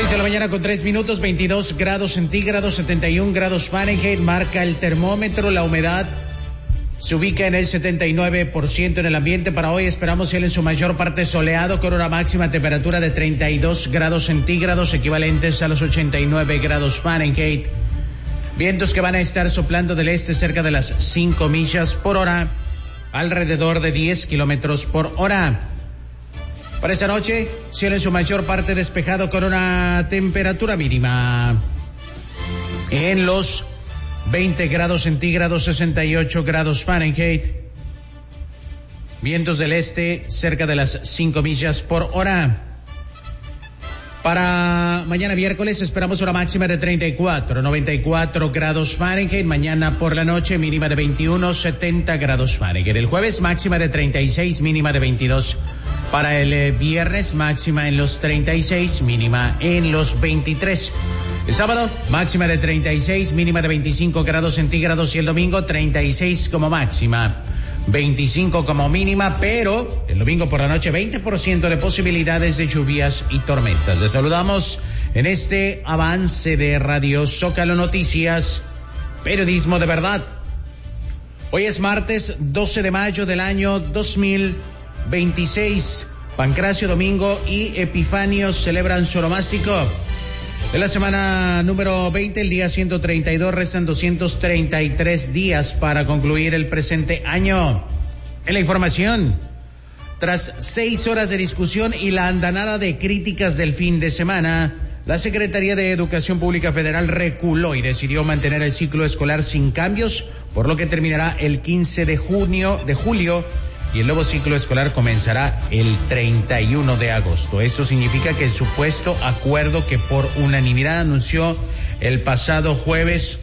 6 de la mañana con 3 minutos, 22 grados centígrados, 71 grados Fahrenheit, marca el termómetro. La humedad se ubica en el 79% en el ambiente. Para hoy esperamos cielo en su mayor parte soleado, con una máxima temperatura de 32 grados centígrados, equivalentes a los 89 grados Fahrenheit. Vientos que van a estar soplando del este cerca de las 5 millas por hora, alrededor de 10 kilómetros por hora. Para esta noche, cielo en su mayor parte despejado, con una temperatura mínima en los 20 grados centígrados, 68 grados Fahrenheit. Vientos del este cerca de las 5 millas por hora. Para mañana miércoles esperamos una máxima de 34, 94 grados Fahrenheit. Mañana por la noche mínima de 21, 70 grados Fahrenheit. El jueves máxima de 36, mínima de 22. Para el viernes máxima en los 36, mínima en los 23. El sábado máxima de 36, mínima de 25 grados centígrados, y el domingo 36 como máxima, 25 como mínima, pero el domingo por la noche 20% de posibilidades de lluvias y tormentas. Les saludamos en este avance de Radio Zócalo Noticias, periodismo de verdad. Hoy es martes 12 de mayo del año 2026. Pancracio Domingo y Epifanio celebran su onomástico. De la semana número 20, el día 132, restan 233 días para concluir el presente año. En la información, tras 6 horas de discusión y la andanada de críticas del fin de semana, la Secretaría de Educación Pública Federal reculó y decidió mantener el ciclo escolar sin cambios, por lo que terminará el 15 de julio, y el nuevo ciclo escolar comenzará el 31 de agosto. Esto significa que el supuesto acuerdo que por unanimidad anunció el pasado jueves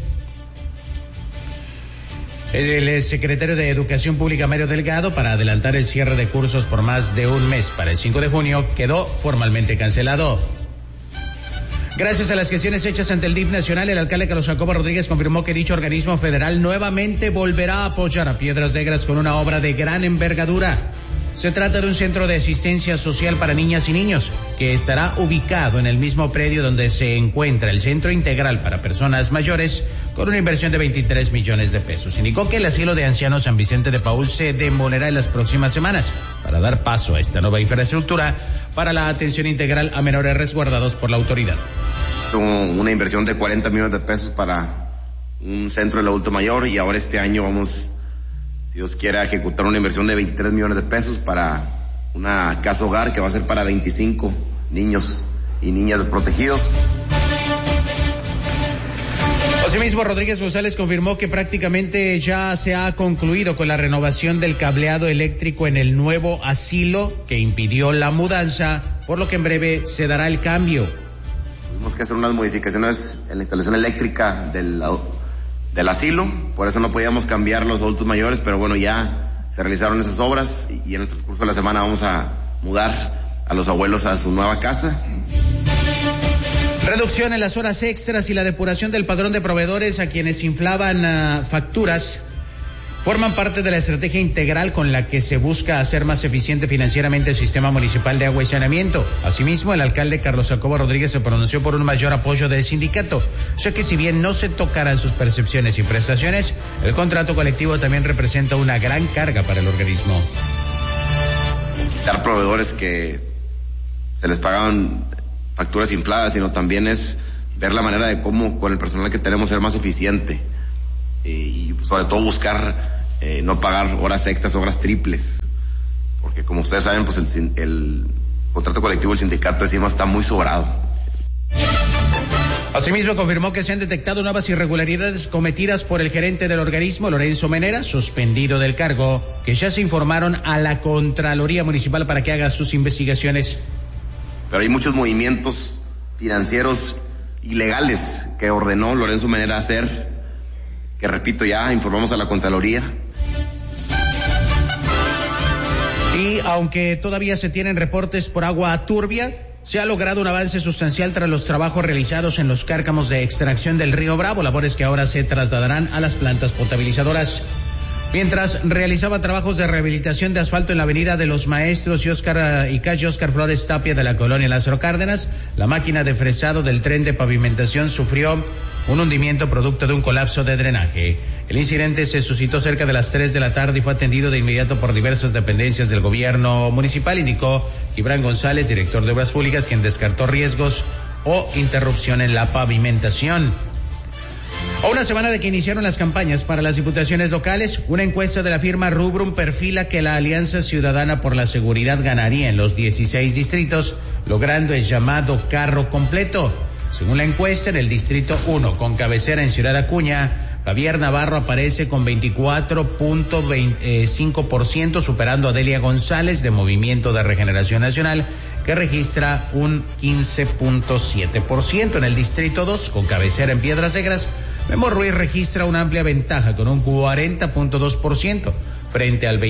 el secretario de Educación Pública, Mario Delgado, para adelantar el cierre de cursos por más de un mes para el 5 de junio, quedó formalmente cancelado. Gracias a las gestiones hechas ante el DIF nacional, el alcalde Carlos Jacobo Rodríguez confirmó que dicho organismo federal nuevamente volverá a apoyar a Piedras Negras con una obra de gran envergadura. Se trata de un centro de asistencia social para niñas y niños, que estará ubicado en el mismo predio donde se encuentra el Centro Integral para Personas Mayores, con una inversión de 23 millones de pesos. Indicó que el asilo de ancianos San Vicente de Paúl se demolerá en las próximas semanas para dar paso a esta nueva infraestructura para la atención integral a menores resguardados por la autoridad. Es una inversión de 40 millones de pesos para un centro del adulto mayor, y ahora este año vamos, si Dios quiere, a ejecutar una inversión de 23 millones de pesos para una casa hogar que va a ser para 25 niños y niñas desprotegidos. Asimismo, Rodríguez González confirmó que prácticamente ya se ha concluido con la renovación del cableado eléctrico en el nuevo asilo que impidió la mudanza, por lo que en breve se dará el cambio. Tuvimos que hacer unas modificaciones en la instalación eléctrica del asilo, por eso no podíamos cambiar los adultos mayores, pero bueno, ya se realizaron esas obras y en el transcurso de la semana vamos a mudar a los abuelos a su nueva casa. Reducción en las horas extras y la depuración del padrón de proveedores a quienes inflaban facturas forman parte de la estrategia integral con la que se busca hacer más eficiente financieramente el sistema municipal de agua y saneamiento. Asimismo, el alcalde Carlos Jacobo Rodríguez se pronunció por un mayor apoyo del sindicato, ya que si bien no se tocarán sus percepciones y prestaciones, el contrato colectivo también representa una gran carga para el organismo. Dar proveedores que se les pagaban facturas infladas, sino también es ver la manera de cómo con el personal que tenemos ser más eficiente y sobre todo buscar no pagar horas extras, horas triples, porque como ustedes saben, pues el contrato colectivo del sindicato encima está muy sobrado. Asimismo, confirmó que se han detectado nuevas irregularidades cometidas por el gerente del organismo, Lorenzo Menera, suspendido del cargo, que ya se informaron a la Contraloría Municipal para que haga sus investigaciones. Pero hay muchos movimientos financieros ilegales que ordenó Lorenzo Menera hacer, que repito, ya informamos a la Contraloría. Y aunque todavía se tienen reportes por agua turbia, se ha logrado un avance sustancial tras los trabajos realizados en los cárcamos de extracción del río Bravo, labores que ahora se trasladarán a las plantas potabilizadoras. Mientras realizaba trabajos de rehabilitación de asfalto en la avenida de los Maestros y calle Óscar Flores Tapia de la colonia Lázaro Cárdenas, la máquina de fresado del tren de pavimentación sufrió un hundimiento producto de un colapso de drenaje. El incidente se suscitó cerca de las 3 de la tarde y fue atendido de inmediato por diversas dependencias del gobierno municipal, indicó Gibran González, director de Obras Públicas, quien descartó riesgos o interrupción en la pavimentación. A una semana de que iniciaron las campañas para las diputaciones locales, una encuesta de la firma Rubrum perfila que la Alianza Ciudadana por la Seguridad ganaría en los 16 distritos, logrando el llamado carro completo. Según la encuesta, en el distrito 1, con cabecera en Ciudad Acuña, Javier Navarro aparece con 24.5%, superando a Delia González de Movimiento de Regeneración Nacional, que registra un 15.7%. En el distrito 2, con cabecera en Piedras Negras, Memo Ruiz registra una amplia ventaja con un 40.2% frente al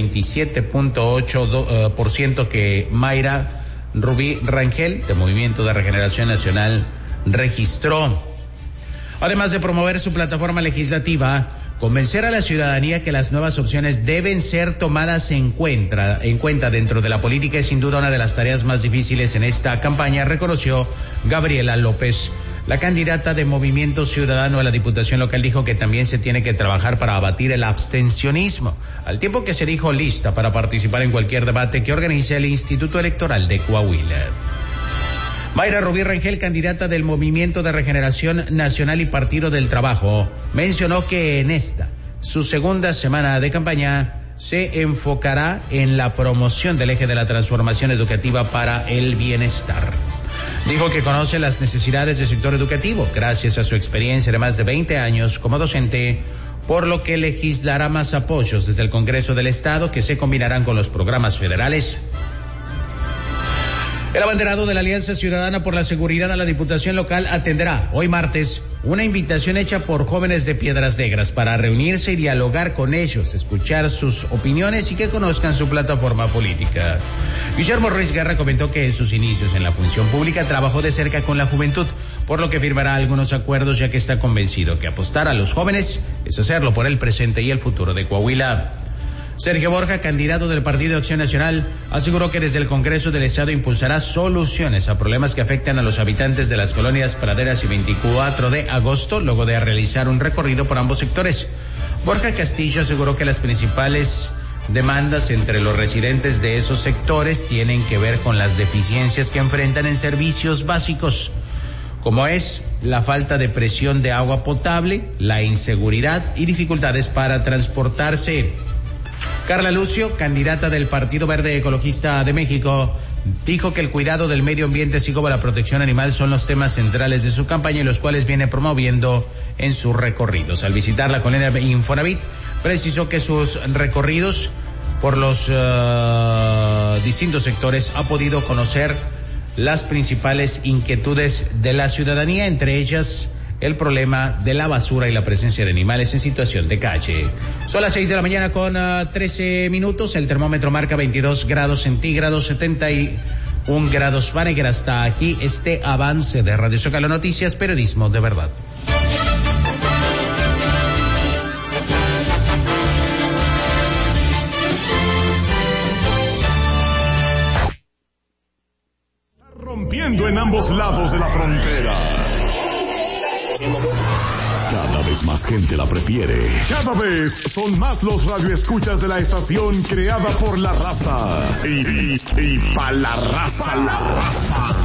27.8% que Mayra Rubí Rangel de Movimiento de Regeneración Nacional registró. Además de promover su plataforma legislativa, convencer a la ciudadanía que las nuevas opciones deben ser tomadas en cuenta dentro de la política es sin duda una de las tareas más difíciles en esta campaña, reconoció Gabriela López. La candidata de Movimiento Ciudadano a la Diputación Local dijo que también se tiene que trabajar para abatir el abstencionismo, al tiempo que se dijo lista para participar en cualquier debate que organice el Instituto Electoral de Coahuila. Mayra Rubí Rangel, candidata del Movimiento de Regeneración Nacional y Partido del Trabajo, mencionó que en esta, su segunda semana de campaña, se enfocará en la promoción del eje de la transformación educativa para el bienestar. Dijo que conoce las necesidades del sector educativo gracias a su experiencia de más de 20 años como docente, por lo que legislará más apoyos desde el Congreso del Estado que se combinarán con los programas federales. El abanderado de la Alianza Ciudadana por la Seguridad a la Diputación Local atenderá hoy martes una invitación hecha por jóvenes de Piedras Negras para reunirse y dialogar con ellos, escuchar sus opiniones y que conozcan su plataforma política. Guillermo Ruiz Guerra comentó que en sus inicios en la función pública trabajó de cerca con la juventud, por lo que firmará algunos acuerdos ya que está convencido que apostar a los jóvenes es hacerlo por el presente y el futuro de Coahuila. Sergio Borja, candidato del Partido de Acción Nacional, aseguró que desde el Congreso del Estado impulsará soluciones a problemas que afectan a los habitantes de las colonias Praderas y 24 de agosto, luego de realizar un recorrido por ambos sectores. Borja Castillo aseguró que las principales demandas entre los residentes de esos sectores tienen que ver con las deficiencias que enfrentan en servicios básicos, como es la falta de presión de agua potable, la inseguridad y dificultades para transportarse. Carla Lucio, candidata del Partido Verde Ecologista de México, dijo que el cuidado del medio ambiente así como la protección animal son los temas centrales de su campaña y los cuales viene promoviendo en sus recorridos. Al visitar la colonia Infonavit, precisó que sus recorridos por los distintos sectores ha podido conocer las principales inquietudes de la ciudadanía, entre ellas el problema de la basura y la presencia de animales en situación de calle. Son las 6 de la mañana con 13 minutos. El termómetro marca 22 grados centígrados, 71 grados Fahrenheit. Hasta aquí este avance de Radio Zócalo Noticias, periodismo de verdad. Rompiendo en ambos lados de la frontera. Cada vez más gente la prefiere. Cada vez son más los radioescuchas de la estación creada por la raza. Y pa' la raza.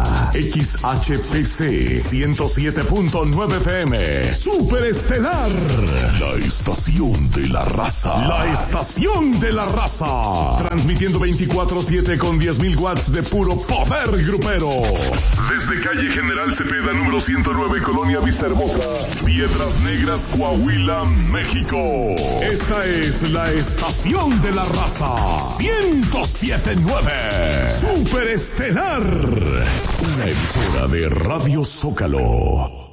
XHPC 107.9 FM. Superestelar. La estación de la raza. La estación de la raza. Transmitiendo 24/7 con 10,000 watts de puro poder grupero. Desde calle General Cepeda, número 109, Colonia Vista Hermosa, Piedras Negras, Coahuila, México. Esta es la estación de la raza. 107.9. Superestelar. Una emisora de Radio Zócalo.